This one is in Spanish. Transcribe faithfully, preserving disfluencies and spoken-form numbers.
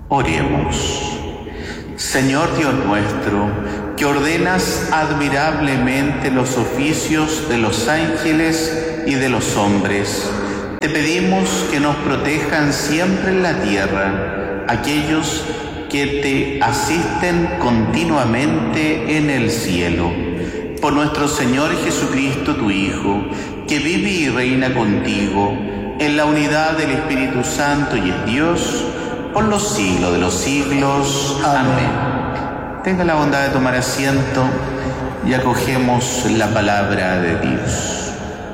Oremos. Señor Dios nuestro, que ordenas admirablemente los oficios de los ángeles y de los hombres, te pedimos que nos protejan siempre en la tierra aquellos que te asisten continuamente en el cielo. Por nuestro Señor Jesucristo, tu Hijo, que vive y reina contigo en la unidad del Espíritu Santo y es Dios, por los siglos de los siglos. Amén. Tenga la bondad de tomar asiento y acogemos la palabra de Dios.